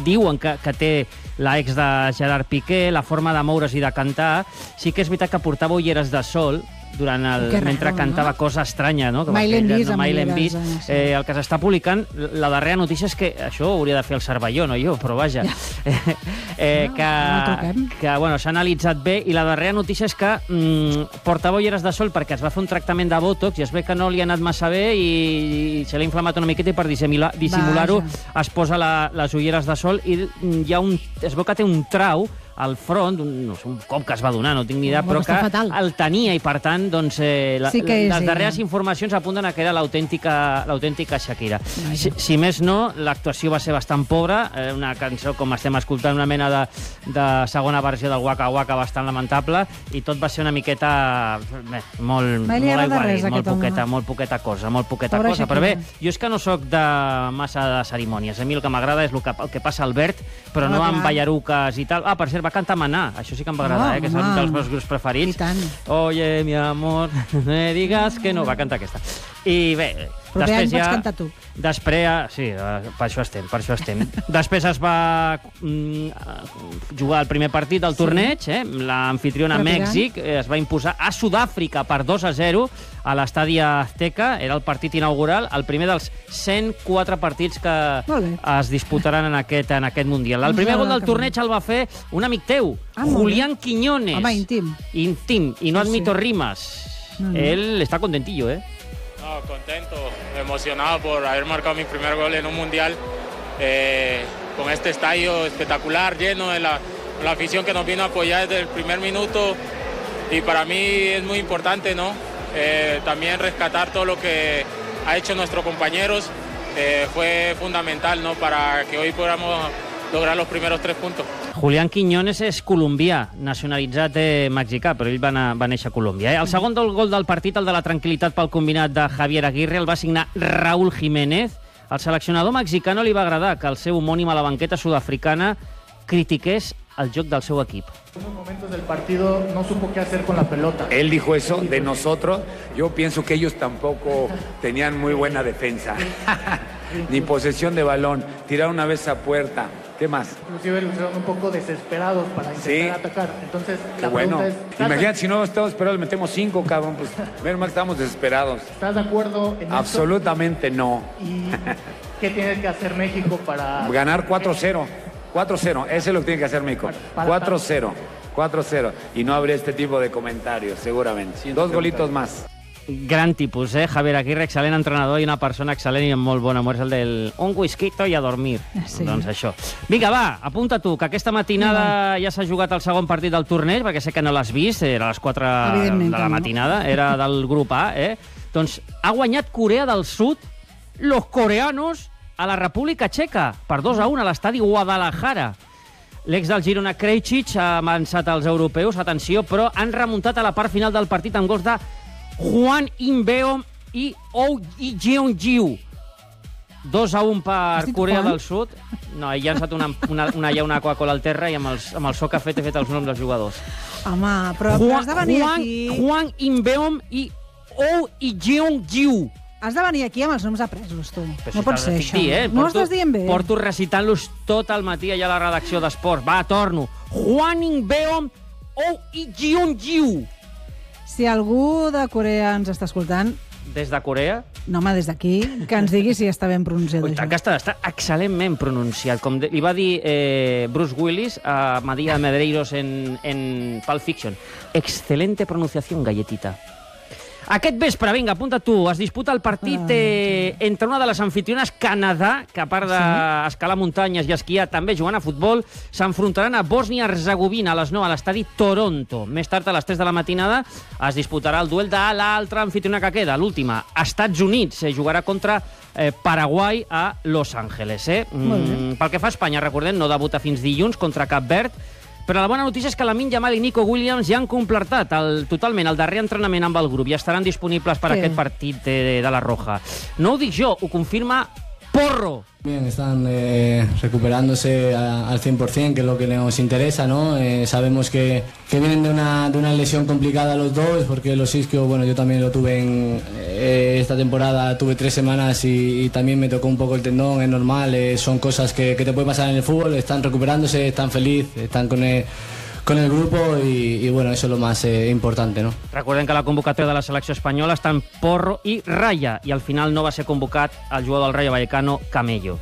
diuen que té la ex de Gerard Piqué, la forma de moure's i de cantar. Sí que és veritat que portava ulleres de sol mentre cantava cosa estranya, no? Mai l'hem vist amb ulleres. El que s'està publicant, la darrera notícia és que això ho hauria de fer el Cervelló, no jo, però vaja. Que s'ha analitzat bé, i la darrera notícia és que portava ulleres de sol perquè es va fer un tractament de Botox i es ve que no li ha anat massa bé i se l'ha inflamat una miqueta, i per dissimular-ho es posa les ulleres de sol, i es veu que té un trau al front, no sé, un cop que es va donar, no tinc ni idea, però que el tenia, i per tant, doncs, les darreres informacions apunten a que era l'autèntica Shakira. Si més no, l'actuació va ser bastant pobra, una cançó, com estem escoltant, una mena de segona versió del Waka Waka bastant lamentable, i tot va ser una miqueta molt aigualit, molt poqueta cosa, però bé, jo és que no sóc de massa de cerimònies, a mi el que m'agrada és el que passa al verd, però no amb ballaruques i tal. Per cert, va cantar Maná, això sí que em va agradar, que és un dels meus grups preferits. Oye, mi amor, me digas que no, va cantar aquesta. I bé, però després ja... Pots cantar tu. Sí, per això estem. Després es va jugar el primer partit del torneig, l'amfitriona Mèxic es va imposar a Sud-àfrica per 2-0 a l'estadi Azteca, era el partit inaugural, el primer dels 104 partits que es disputaran en aquest Mundial. El primer gol del torneig el va fer un amic teu, Julián Quiñones. Home, íntim, y no admito rimas. Él está contentillo, No, contento, emocionado por haber marcado mi primer gol en un mundial con este estadio espectacular, lleno de la afición que nos vino a apoyar desde el primer minuto, y para mí es muy importante, ¿no? También rescatar todo lo que ha hecho nuestros compañeros, fue fundamental, ¿no? Para que hoy podamos lograr los primeros 3 puntos. Julián Quiñones és colombià, nacionalitzat mexicà, però ell va néixer a Colòmbia. El segon gol del partit, el de la tranquil·litat pel combinat de Javier Aguirre, el va signar Raúl Jiménez. Al seleccionador mexicà no li va agradar que el seu homònim a la banqueta sud-africana critiqués el joc del seu equip. En unos momentos del partido no supo qué hacer con la pelota. Él dijo eso de nosotros. Yo pienso que ellos tampoco tenían muy buena defensa. Ni posesión de balón. Tiraron una vez a puerta. ¿Qué más? Inclusive lucieron un poco desesperados para intentar atacar. Entonces, la pregunta es... Imagínate, si no estamos esperados, metemos 5, cabrón. Pues, menos mal que estamos desesperados. ¿Estás de acuerdo en Absolutamente esto? No. ¿Y qué tiene que hacer México para... Ganar 4-0. 4-0, eso es lo que tiene que hacer México. 4-0. Y no habría este tipo de comentarios, seguramente. 2 golitos más. Gran tipus, Javier Aguirre, excel·lent entrenador i una persona excel·lent i amb molt bon amor. És el del un whisquito i a dormir. Sí. Doncs això. Vinga, va, apunta tu, que aquesta matinada ja s'ha jugat el segon partit del torneig, perquè sé que no l'has vist, era a les 4 de la matinada, era del grup A, Doncs ha guanyat Corea del Sud, los coreanos, a la República Txeca, per 2-1 a l'estadi Guadalajara. L'ex del Girona, Krejcic, ha avançat als europeus, atenció, però han remuntat a la part final del partit amb gols de Hwang In-beom i Oh Jeong-jiu. 2-1 per Corea del Sud. No, he llançat una Coca-Cola al terra i amb el so que he fet els noms dels jugadors. Home, però has de venir aquí... Hwang In-beom i Oh Jeong-jiu. Has de venir aquí amb els noms apresos, tu. No pot ser això. No ho estàs dient bé. Porto recitant-los tot el matí allà a la redacció d'Esports. Va, torno. Hwang In-beom, Oh Jeong-jiu. Si algú de Corea ens està escoltant... Des de Corea? No, home, des d'aquí, que ens digui si està ben pronunciat això. Aquesta està excel·lentment pronunciat. Com li va dir Bruce Willis a Madia Medeiros en Pulp Fiction. Excelente pronunciación, galletita. Aquest vespre, vinga, apunta tu, es disputa el partit entre una de les anfitriones, Canadà, que a part d'escalar muntanyes i esquiar, també jugant a futbol, s'enfrontaran a Bòsnia-Herzegovina a les 9 a l'estadi Toronto. Més tard, a les 3 de la matinada, es disputarà el duel de l'altra anfitriona que queda, l'última, Estats Units. Jugarà contra Paraguai a Los Angeles. Pel que fa a Espanya, recordem, no debuta fins dilluns contra Cap Verd, però la bona notícia és que Lamine Yamal i Nico Williams ja han completat totalment el darrer entrenament amb el grup i estaran disponibles per aquest partit de la Roja. No ho dic jo, ho confirma Porro. Bien, están recuperándose al 100%, que es lo que nos interesa, ¿no? Sabemos que vienen de una lesión complicada los dos, porque los isquios, bueno, yo también lo tuve esta temporada, tuve 3 semanas y también me tocó un poco el tendón, es normal, son cosas que te pueden pasar en el fútbol, están recuperándose, están felices, están con el grupo y bueno, eso es lo más importante, ¿no? Recuerden que la convocatòria de la selecció espanyola està en Porro i Raya, i al final no va ser convocat el jugador del Rayo Vallecano, Camello.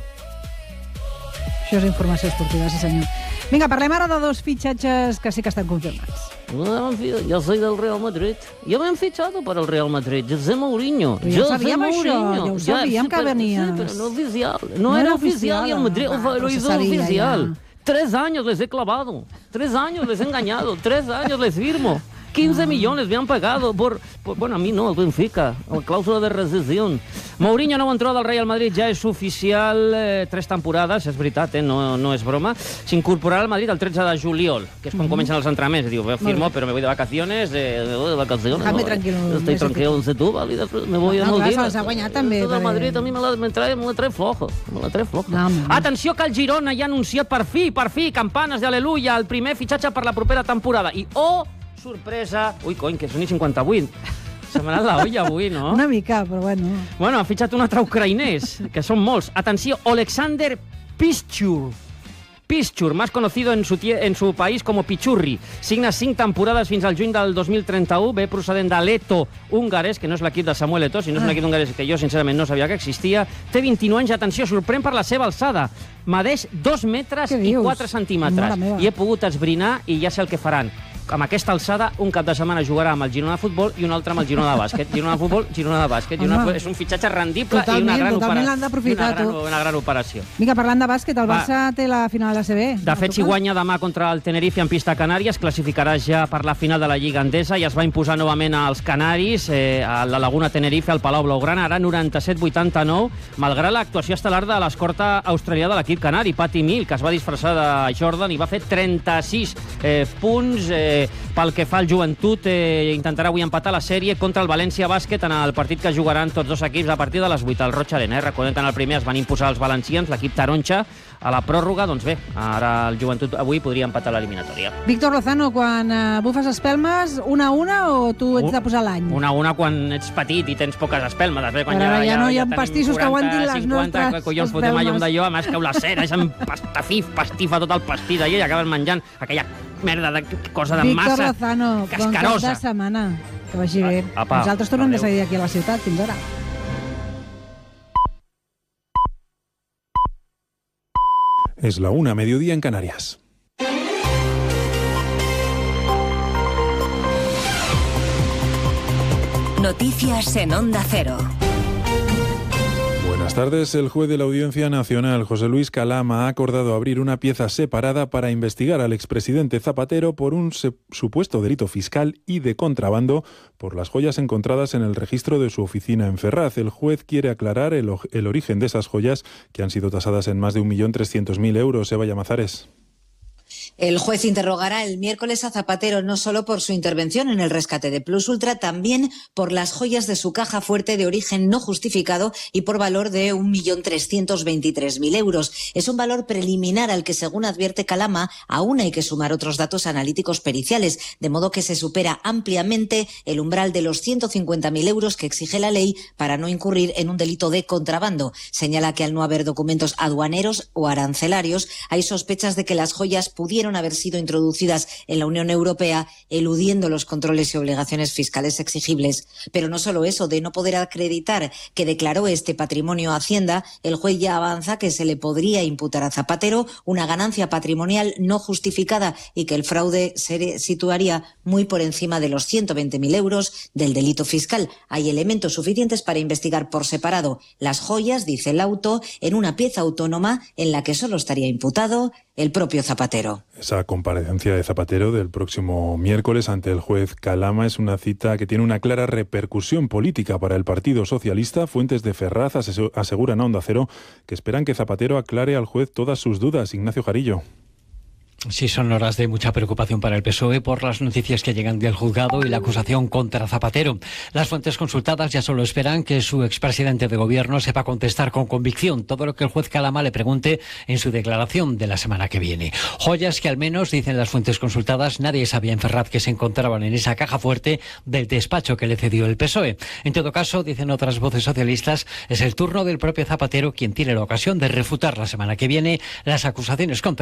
Això és informació esportiva, sí senyor. Vinga, parlem ara de 2 fitxatges que sí que estan confirmats. Yo soy del Real Madrid. Yo me han fichado para el Real Madrid. José Mourinho. Ja ho sabíem això, ja ho sabíem que venia. Sí, pero no oficial. No era oficial y el Madrid lo hizo oficial. 3 años les he clavado, 3 años les he engañado, 3 años les firmo. 15 millones me han pagado por... Bueno, a mí no, el Benfica, la clàusula de rescisión. Mourinho, nova entrada del Real Madrid, ja és oficial, 3 temporades, és veritat, no és broma. S'incorporarà al Madrid el 13 de juliol, que és quan comencen els entrenaments. Diu, firmo, pero me voy de vacaciones, Déjame tranquilo. Estoy tranquilo, no sé tú, me voy a Madrid. Se l'ha guanyat també. El Madrid a mi me la trae flojo. Atenció que el Girona ja ha anunciat per fi, campanes d'aleluia, el primer fitxatge per la propera temporada. I, sorpresa... Ui, cony, que són i 58. Se m'ha anat la olla avui, no? Una mica, però bueno. Bueno, ha fitxat un altre ucraïnès, que són molts. Atenció, Oleksandr Piszczur, más conocido en su país como Pichurri. Signa 5 temporades fins al juny del 2031. Ve procedent de l'Eto húngares, que no és l'equip de Samuel Eto'o, sinó és un equip húngares que jo, sincerament, no sabia que existia. Té 21 anys, atenció, sorprèn per la seva alçada. Medeix 2 metres i 4 centímetres. I he pogut esbrinar i ja sé el que faran. Amb aquesta alçada, un cap de setmana jugarà amb el Girona de futbol i un altre amb el Girona de bàsquet. Girona de futbol, Girona de bàsquet. És un fitxatge rendible i una gran operació. Vinga, parlant de bàsquet, el Barça té la final de l'ACB. De fet, si guanya demà contra el Tenerife en pista Canàries, classificarà ja per la final de la Lliga Endesa i es va imposar novament als canaris, a la Laguna Tenerife, al Palau Blaugrana, ara 97-89, malgrat l'actuació estel·lar de l'escorta australià de l'equip canari, Patty Mills, que es va disfressar de Jordan i va fer 36 punts. Pel que fa al Joventut, intentarà avui empatar la sèrie contra el València Bàsquet en el partit que jugaran tots 2 equips a partir de les 8 al Roig Arena. Recordem que en el primer es van imposar els valencians, l'equip taronja, a la pròrroga. Doncs bé, ara el Joventut avui podria empatar l'eliminatòria. Víctor Lozano, quan bufes espelmes, 1-1 o tu ets de posar l'any? 1-1 quan ets petit i tens poques espelmes. Després, quan ja no hi ha pastissos que aguantin les nostres espelmes. Collons, fotem allò d'allò, a més cau la cera, és pastifa tot el pastís allà i acaben menjant aquella merda de cosa de massa cascarosa. Víctor Lozano, bon cap de setmana. Que vagi bé. Nosaltres tornem de seguir aquí a la ciutat. Fins ara. Es la 1, mediodía en Canarias. Noticias en Onda Cero. Buenas tardes. El juez de la Audiencia Nacional, José Luis Calama, ha acordado abrir una pieza separada para investigar al expresidente Zapatero por un supuesto delito fiscal y de contrabando por las joyas encontradas en el registro de su oficina en Ferraz. El juez quiere aclarar el origen de esas joyas, que han sido tasadas en más de 1.300.000 euros. Eva Llamazares. El juez interrogará el miércoles a Zapatero no solo por su intervención en el rescate de Plus Ultra, también por las joyas de su caja fuerte de origen no justificado y por valor de 1.323.000 euros. Es un valor preliminar al que, según advierte Calama, aún hay que sumar otros datos analíticos periciales, de modo que se supera ampliamente el umbral de los 150.000 euros que exige la ley para no incurrir en un delito de contrabando. Señala que al no haber documentos aduaneros o arancelarios, hay sospechas de que las joyas pudieron haber sido introducidas en la Unión Europea eludiendo los controles y obligaciones fiscales exigibles. Pero no solo eso, de no poder acreditar que declaró este patrimonio a Hacienda, el juez ya avanza que se le podría imputar a Zapatero una ganancia patrimonial no justificada y que el fraude se situaría muy por encima de los 120.000 euros del delito fiscal. Hay elementos suficientes para investigar por separado las joyas, dice el auto, en una pieza autónoma en la que solo estaría imputado el propio Zapatero. Esa comparecencia de Zapatero del próximo miércoles ante el juez Calama es una cita que tiene una clara repercusión política para el Partido Socialista. Fuentes de Ferraz aseguran a Onda Cero que esperan que Zapatero aclare al juez todas sus dudas. Ignacio Jarillo. Sí, son horas de mucha preocupación para el PSOE por las noticias que llegan del juzgado y la acusación contra Zapatero. Las fuentes consultadas ya solo esperan que su expresidente de gobierno sepa contestar con convicción todo lo que el juez Calama le pregunte en su declaración de la semana que viene. Joyas que al menos, dicen las fuentes consultadas, nadie sabía en Ferraz que se encontraban en esa caja fuerte del despacho que le cedió el PSOE. En todo caso, dicen otras voces socialistas, es el turno del propio Zapatero quien tiene la ocasión de refutar la semana que viene las acusaciones contra